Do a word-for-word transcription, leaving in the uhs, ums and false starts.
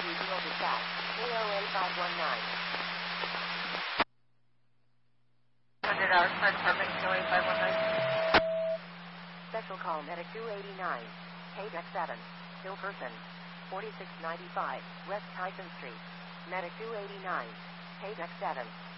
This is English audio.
Regional Dispatch, K O A five one nine. one hundred hours, fire department, K O A five one nine. Special call Medic two eighty-nine, K D E C seven, still person, forty-six ninety-five, West Tyson Street. Medic two eighty-nine, K D E C seven.